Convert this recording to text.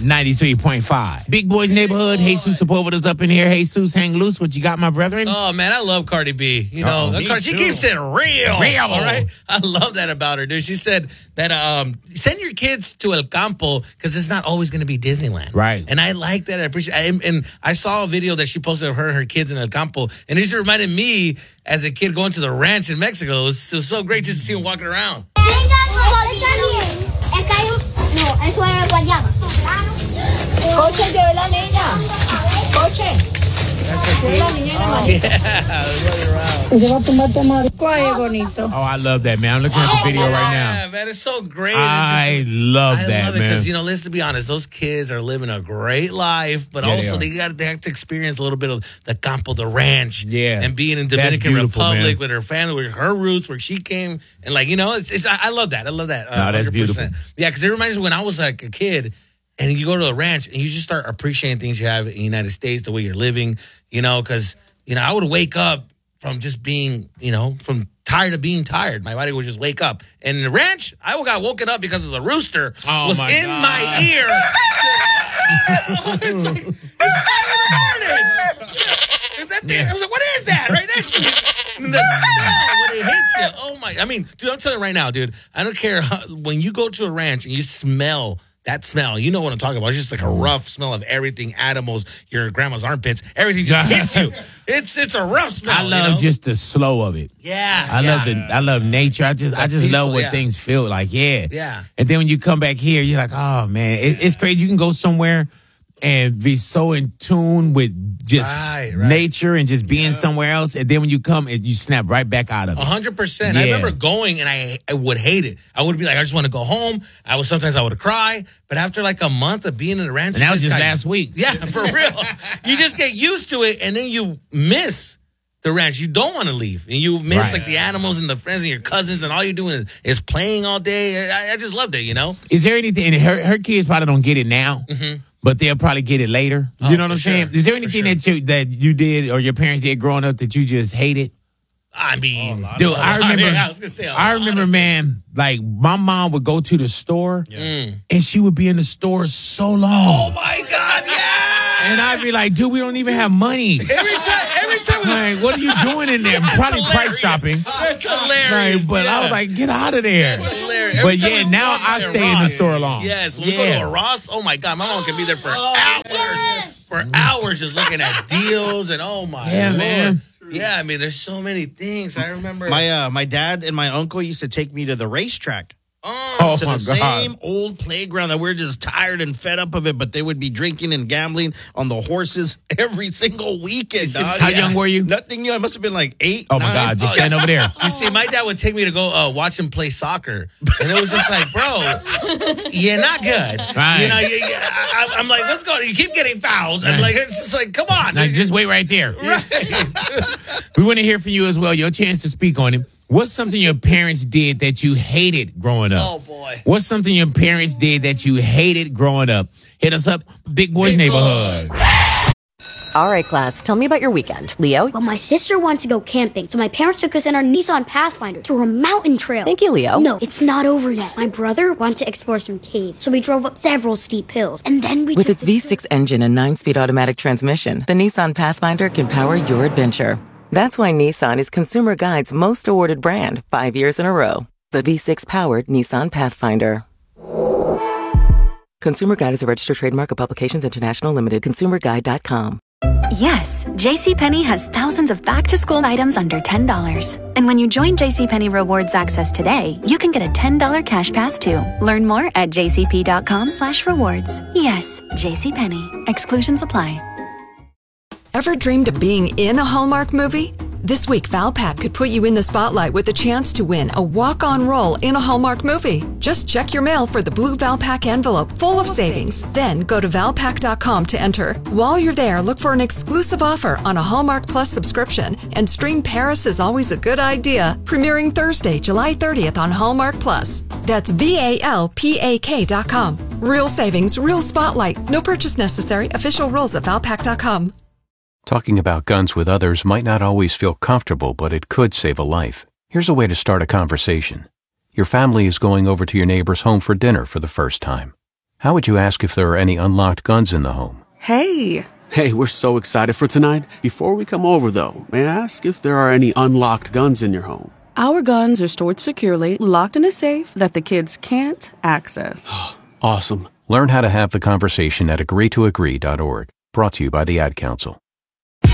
93.5. Big Boys Neighborhood. Jesus Sepulveda's up in here. Jesus, hang loose. What you got, my brethren? Oh, man, I love Cardi B. You know, she keeps it real. All right? I love that about her, dude. She said that send your kids to El Campo because it's not always going to be Disneyland. Right. And I like that. I appreciate it. And I saw a video that she posted of her and her kids in El Campo, and it just reminded me as a kid going to the ranch in Mexico. It was so great just to see them walking around. No, eso es guayaba. Coche, lleve la niña. Coche. Oh, I love that, man. I'm looking at the video right now. Yeah, man, it's so great. I love that, man. Because, you know, let's be honest, those kids are living a great life, but also they have to experience a little bit of the campo, the ranch, and being in Dominican Republic with her family, with her roots, where she came, and like, you know, I love that. I love that. No, that's 100%. Beautiful. Yeah, because it reminds me when I was like a kid. And you go to a ranch and you just start appreciating things you have in the United States, the way you're living, you know, because, you know, I would wake up from just being, you know, from tired of being tired. My body would just wake up. And in the ranch, I got woken up because of the rooster was in my ear. It's like, it's 5 in the morning. I was like, what is that? Right next to me. And the smell when it hits you. Oh, my. I mean, dude, I'm telling you right now, dude, I don't care when you go to a ranch and you smell that smell, you know what I'm talking about. It's just like a rough smell of everything, animals, your grandma's armpits, everything just hits you. It's a rough smell. I love just the slow of it. Yeah. I love nature. I just peaceful, love what things feel like. Yeah. Yeah. And then when you come back here, you're like, oh man, it's crazy. You can go somewhere and be so in tune with just nature and just being somewhere else. And then when you come, you snap right back out of it. 100%. Yeah. I remember going and I would hate it. I would be like, I just want to go home. Sometimes I would cry. But after like a month of being in the ranch. And that was just last week. Yeah, for real. You just get used to it and then you miss the ranch. You don't want to leave. And you miss like the animals and the friends and your cousins and all you're doing is playing all day. I just loved it, you know? Is there anything, and her kids probably don't get it now. Mm-hmm. But they'll probably get it later. You know what I'm saying? Is there anything that you did or your parents did growing up that you just hated? I mean, dude, I remember, man, like my mom would go to the store and she would be in the store so long. Oh my God, yeah! And I'd be like, dude, we don't even have money. Every time. Like, what are you doing in there? Probably price shopping. That's hilarious. Like, but I was like, get out of there. That's hilarious. But now I stay in the store long. Yes, when we go to a Ross, oh my God, my mom can be there for hours. For hours just looking at deals and oh my Lord. Man. Yeah, I mean, there's so many things. I remember my dad and my uncle used to take me to the racetrack. To the same old playground that we're just tired and fed up of it, but they would be drinking and gambling on the horses every single weekend, dog. How young were you? Nothing new. I must have been like 8, Oh, 9. My God. Just stand over there. You see, my dad would take me to go watch him play soccer. And it was just like, bro, you're not good. Right. You know, I'm like, what's going on? You keep getting fouled. I'm like, it's just like, come on. Like, just wait right there. Right. We want to hear from you as well. Your chance to speak on it. What's something your parents did that you hated growing up? Oh, boy. What's something your parents did that you hated growing up? Hit us up, Big Boys Neighborhood. All right, class, tell me about your weekend. Leo? Well, my sister wants to go camping, so my parents took us in our Nissan Pathfinder through a mountain trail. Thank you, Leo. No, it's not over yet. My brother wanted to explore some caves, so we drove up several steep hills, and then With its V6 engine and 9-speed automatic transmission, the Nissan Pathfinder can power your adventure. That's why Nissan is Consumer Guide's most awarded brand 5 years in a row. The V6-powered Nissan Pathfinder. Consumer Guide is a registered trademark of Publications International Limited. ConsumerGuide.com. Yes, JCPenney has thousands of back-to-school items under $10. And when you join JCPenney Rewards Access today, you can get a $10 cash pass too. Learn more at jcp.com/rewards. Yes, JCPenney. Exclusions apply. Ever dreamed of being in a Hallmark movie? This week, Valpak could put you in the spotlight with a chance to win a walk-on role in a Hallmark movie. Just check your mail for the blue Valpak envelope full of savings. Then go to Valpak.com to enter. While you're there, look for an exclusive offer on a Hallmark Plus subscription and stream Paris is Always a Good Idea, premiering Thursday, July 30th on Hallmark Plus. That's VALPAK.com. Real savings, real spotlight. No purchase necessary. Official rules at Valpak.com. Talking about guns with others might not always feel comfortable, but it could save a life. Here's a way to start a conversation. Your family is going over to your neighbor's home for dinner for the first time. How would you ask if there are any unlocked guns in the home? Hey! Hey, we're so excited for tonight. Before we come over, though, may I ask if there are any unlocked guns in your home? Our guns are stored securely, locked in a safe that the kids can't access. Awesome. Learn how to have the conversation at agreetoagree.org. Brought to you by the Ad Council.